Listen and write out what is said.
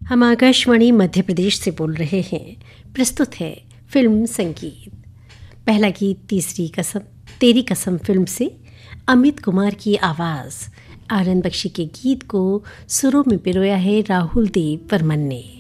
हम आकाशवाणी मध्य प्रदेश से बोल रहे हैं। प्रस्तुत है फिल्म संगीत। पहला गीत तेरी कसम फिल्म से अमित कुमार की आवाज़, आनंद बख्शी के गीत को सुरों में पिरोया है राहुल देव बर्मन ने।